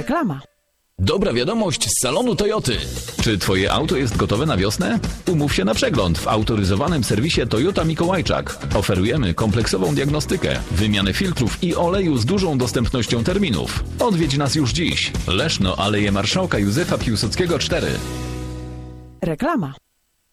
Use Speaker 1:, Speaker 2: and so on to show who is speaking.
Speaker 1: Reklama.
Speaker 2: Dobra wiadomość z salonu Toyoty. Czy twoje auto jest gotowe na wiosnę? Umów się na przegląd w autoryzowanym serwisie Toyota Mikołajczak. Oferujemy kompleksową diagnostykę, wymianę filtrów i oleju z dużą dostępnością terminów. Odwiedź nas już dziś. Leszno, Aleje Marszałka Józefa Piłsudskiego 4.
Speaker 1: Reklama.